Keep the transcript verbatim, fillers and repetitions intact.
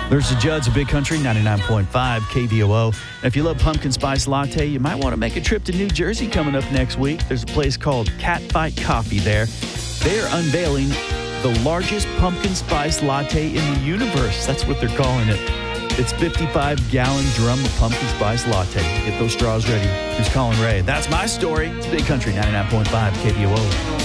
There's the Judds of Big Country, ninety-nine point five K V O O. And if you love pumpkin spice latte, you might want to make a trip to New Jersey coming up next week. There's a place called Catfight Coffee there. They are unveiling the largest pumpkin spice latte in the universe. That's what they're calling it. It's fifty-five gallon drum of pumpkin spice latte. Get those straws ready. Who's calling Ray? That's my story. It's Big Country, ninety-nine point five K V O O.